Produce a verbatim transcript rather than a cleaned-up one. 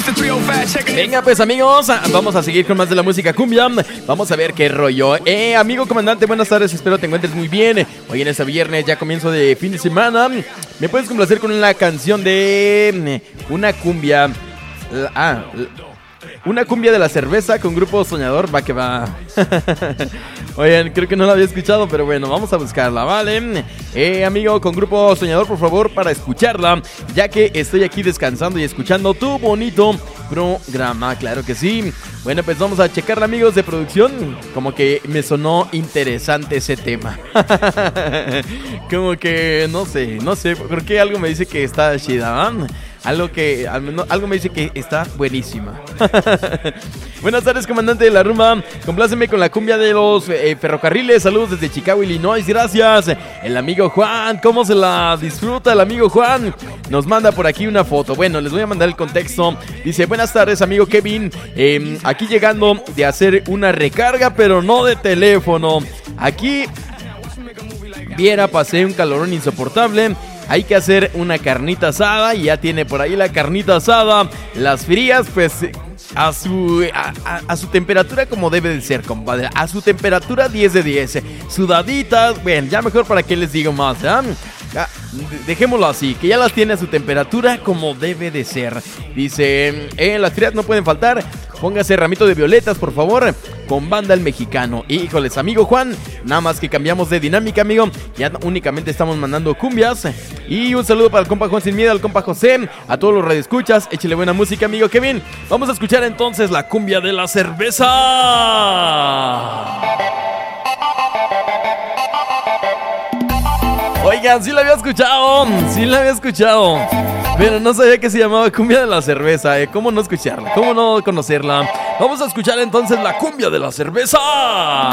Venga pues amigos, vamos a seguir con más de la música cumbia. Vamos a ver qué rollo. Eh, amigo comandante, buenas tardes, espero te encuentres muy bien. Hoy en este viernes, ya comienzo de fin de semana. ¿Me puedes complacer con la canción de una cumbia? Ah, una cumbia de la cerveza con Grupo Soñador, va que va. Oigan, creo que no la había escuchado, pero bueno, vamos a buscarla, ¿vale? Eh, amigo, con Grupo Soñador, por favor, para escucharla, ya que estoy aquí descansando y escuchando tu bonito programa, claro que sí. Bueno, pues vamos a checarla, amigos de producción. Como que me sonó interesante ese tema. Como que, no sé, no sé, porque algo me dice que está chida, ¿eh? Algo que, algo me dice que está buenísima. Buenas tardes, comandante de la rumba. Compláceme con la cumbia de los eh, ferrocarriles. Saludos desde Chicago, Illinois. Gracias. El amigo Juan, ¿cómo se la disfruta el amigo Juan? Nos manda por aquí una foto. Bueno, les voy a mandar el contexto. Dice, buenas tardes, amigo Kevin. Eh, aquí llegando de hacer una recarga, pero no de teléfono. Aquí, viera, pasé un calorón insoportable. Hay que hacer una carnita asada y ya tiene por ahí la carnita asada. Las frías, pues, a su, a, a, a su temperatura como debe de ser, compadre. A su temperatura diez de diez. Sudaditas, bueno, ya mejor para qué les digo más, ¿eh? Ya, dejémoslo así, que ya las tiene a su temperatura como debe de ser. Dice, eh, las frías no pueden faltar. Póngase ramito de violetas, por favor, con Banda El Mexicano. Híjoles, amigo Juan, nada más que cambiamos de dinámica, amigo. Ya únicamente estamos mandando cumbias. Y un saludo para el compa Juan Sin Miedo, al compa José, a todos los radioescuchas. Échale buena música, amigo Kevin. Vamos a escuchar entonces la cumbia de la cerveza. Oigan, sí la había escuchado, sí la había escuchado, pero no sabía que se llamaba cumbia de la cerveza, ¿eh? ¿Cómo no escucharla? ¿Cómo no conocerla? Vamos a escuchar entonces la cumbia de la cerveza.